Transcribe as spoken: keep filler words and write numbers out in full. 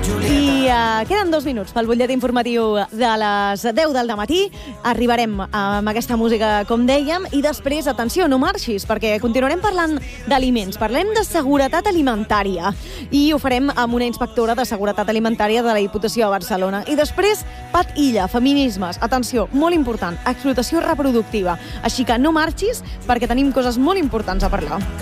I uh, queden dos minuts pel butllet informatiu de les deu del dematí. Arribarem amb aquesta música, com dèiem, i després, atenció, no marxis, perquè continuarem parlant d'aliments. Parlem de seguretat alimentària i ho farem amb una inspectora de seguretat alimentària de la Diputació de Barcelona. I després, Pat Illa, feminismes. Atenció, molt important, explotació reproductiva. Així que no marxis, perquè tenim coses molt importants a parlar.